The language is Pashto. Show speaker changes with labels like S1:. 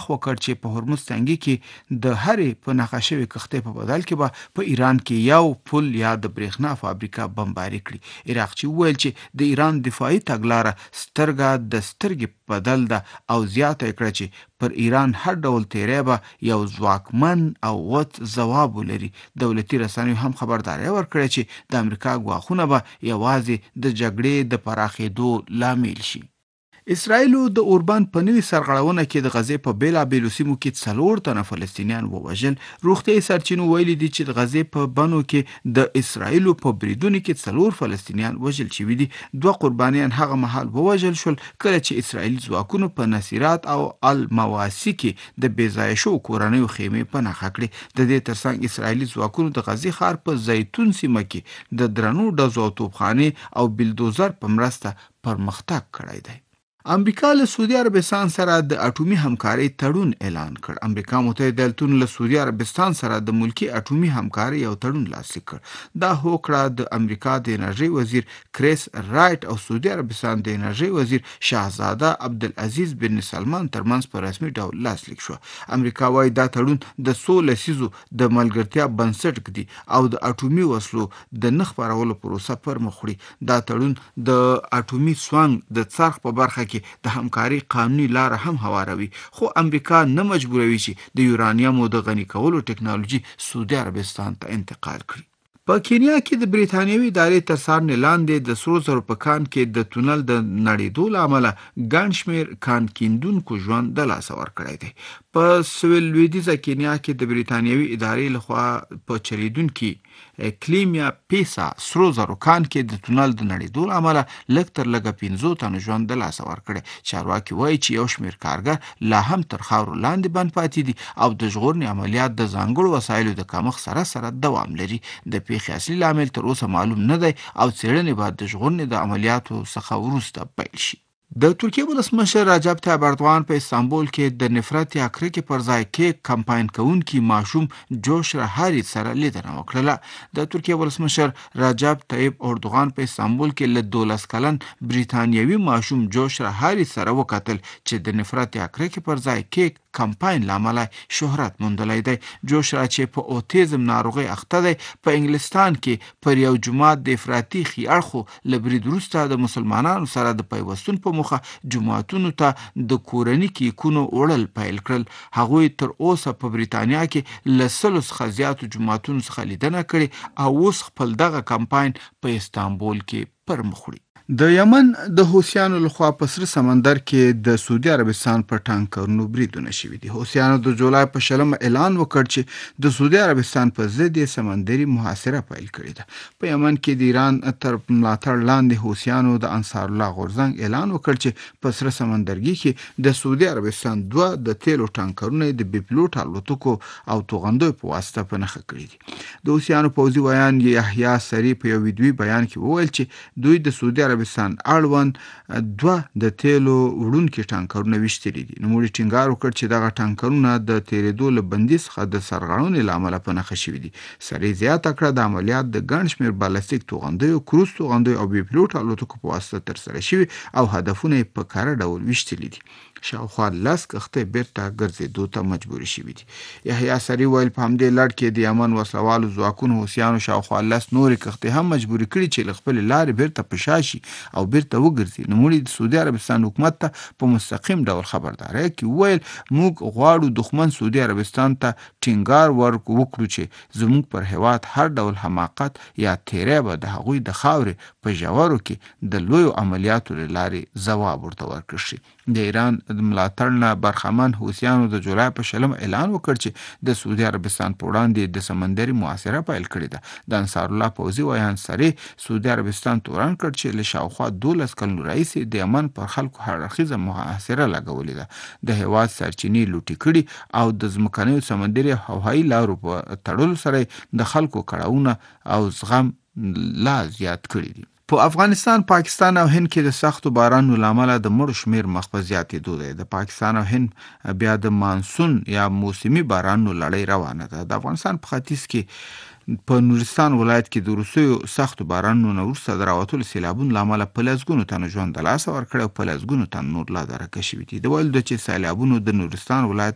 S1: ګواښ وکړ چې په هرمز تنګي کې د هرې په نښه شوې کښتۍ په بدل کې به په ایران کې یو پل یا د برېښنا فابریکه بمباري کړي. عراقچي وویل چې د ایران دفاعي تګلاره سترګه د سترګې بدل ده او زیاته کړه چې پر ایران هر ډول تیری به یو ځواکمن او وچ ځواب ولري. دولتي رسنیو هم خبرداری ورکړې چې د امریکا ګواښونه به یوازې د جګړې د پراخېدو لامل شي. اسرائیلو د اوربان په نوي سرغړونه کې د غزې په بیلابیلو سیمو کې 4 تنه فلسطینیان ووژل. روغتیایي سرچینو ویلي دي چې د غزې په بنو کې د اسرائیلو په بریدونو کې 4 فلسطینیان وژل شوي دي. 2 قربانیان هغه مهال ووژل شول کله چې اسرائیلي ځواکونو په نصیرات او المواسی کې د بېځایه شوو کورنیو خیمې په نښه کړې. د دې ترڅنګ اسرائیلي ځواکونو د غزې ښار په زیتون سیمه کې د درنو ډزو او توپخانې او بلدوزر په مرسته پرمختګ کړی دی. امریکا له سعودي عربستان سره د اټومي همکارۍ تړون اعلان کړ. امریکا متحده ایالتونو له سعودي عربستان سره د ملکی اټومي همکارۍ یو تړون لاسلیک کړ. دا هوکړه د امریکا د انرژي وزیر کریس رایټ او سعودي عربستان د انرژي وزیر شاهزاده عبدالعزیز بن سلمان ترمنځ په رسمي ډول لاسلیک شو. امریکا وايي دا تړون د 100 لسیزو د ملګرتیا بنسټ ږدي او د اټومي وسلو د نه خپرولو پروسه پر مخ وړي. دا تړون د اټومي سوانګ د څرخ په برخه کې د همکاري قانوني لار هم هواروي، خو امریکا نه مجبوروي چې د یورانیمو د غني کولو ټکنالوژي سعودي عربستان ته انتقال کړي. په کینیا کې د بریتانیوي ادارې تر څارنې لاندې د سرو زرو په کان کې د تونل د نړېدو له امله ګڼ شمېر کان کیندونکو ژوند د لاسه ورکړی دی. په سویل لویدیځه کینیا کې د بریتانیوي ادارې لخوا په چلیدونکي کلیمیا پیسا سرو زرو کان کې د تونل د نړېدو له امله لږ تر لږه 15 تنو ژوند د لاسه ورکړی. چارواکي وایي چې یو شمېر کارګر لا هم تر خاورو لاندې بند پاتې دي او د ژغورنې عملیات د ځانګړو وسایلو د کمښت سره دوام لري. د پیښې اصلي لامل تر اوسه معلوم نه دی او څېړنې به د ژغورنې د عملیاتو څخه وروسته پیل شي. د ترکیه ولسمشر رجب طیب اردوغان په استانبول کې د نفرت یا کرکې پر ځای کیک کمپاین کوونکي ماشوم جوش رهاري سره لیدنه وکړه. د ترکیه ولسمشر رجب طیب اردوغان په استانبول کې له 12 کلن بریتانیوي ماشوم جوش رهاري سره وکتل چې د نفرت یا کرکې پر ځای کیک کمپاین لامل شهرت موندلی دی. جوش را چې په اوتیزم ناروغي اخته دی په انګلستان کې پر یو جماعت د افراطي خي اړخو له برید وروسته د مسلمانانو سره د پیوستون په موخه جماعتونو ته د کورني کیکونو وړل پیل کړل. هغوی تر اوسه په بریتانیا کې له 100 څخه زیاتو جماعتونو څخه لیدنه کړې او اوس خپل دغه کمپاین په استانبول کې پر مخ وړي. د یمن د حوثیانو لخوا په سره سمندر کې د سعودي عربستان په ټانکرونو بریدونه شوي دي. حوثیانو د جولای په 20 اعلان وکړ چې د سعودي عربستان په ضد سمندري محاصره پیل کړې ده. په یمن کې د ایران تر ملاتړ لاندې حوثیانو د انصار الله غورځنګ اعلان وکړ چې په سره سمندرګي کې د سعودي عربستان 2 د تیلو ټانکرونه د بي پلوټ الوتکو او توغندیو په واسطه په نښه کړي دي. د حوثیانو پوځي ویان یحیی سری په یو ویډیوي بیان کې وویل چې دوی د سعودي عربستان اړوند 2 د تیلو وړونکي ټانکرونه ویشتلي دي. نوموړي ټینګار وکړ چې دغه ټانکرونه د تیرېدو له بندي څخه د سرغړونې له امله په نښه شوي دي. سری زیاته کړه د عملیات د ګڼ شمېر بالستیک توغندیو، کروز توغندیو او بي پلوټ الوتکو په واسطه ترسره شوي او هدفونه یې په کره ډول ویشتلي دي. شاوخوا 10 کښتۍ بیرته ګرځېدو ته مجبورې شوي دي. یحیی سری ویل په همدې لړ کې د یمن وسلوالو ځواکونو حوثیانو شاوخوا 10 نورې کښتۍ هم مجبورې کړي چې له خپلې لارې بیرته په شا شي او بیرته وګرځي. نوموړي د سعودي عربستان حکومت ته په مستقیم ډول خبرداری کې ویل موږ غواړو دښمن سعودي عربستان ته ټینګار وکړو چې زموږ پر هیواد هر ډول حماقت یا تیری به د هغوی د خاورې په ژورو کې د لویو عملیاتو له لارې ځواب ورته ورکړل شي. د ایران د ملاتړ نه برخمن حوثیانو د جولای په 20 اعلان وکړ چې د سعودي عربستان په وړاندې د سمندري محاصره پیل کړې ده. د انصار الله پوځي ویان سری سعودي عربستان تورن کړ چې له شاوخوا 12 کلونو راهیسې د یمن پر خلکو هر اړخیزه محاصره لګولې ده. د هیواد سرچینې لوټې کړي او د ځمکنیو سمندري او هوایي لارو په تړلو سره د خلکو کړاوونه او زغم لا زیات کړي دي. په افغانستان، پاکستان او هند کې د سختو بارانونو له امله د مړو شمېر مخ په زیاتېدو دی. د پاکستان او هند بیا د مانسون یا موسمي بارانونو لړۍ روانه ده. د افغانستان په ختیځ کې په نورستان ولایت کې د وروستیو سختو بارانونو نه وروسته د راوتلو سیلابونو له امله په لسګونو تنو ژوند د لاسه ورکړی او په لسګونو تنو نور لا درکه شوي دي. د ویلو ده چې سیلابونو د نورستان ولایت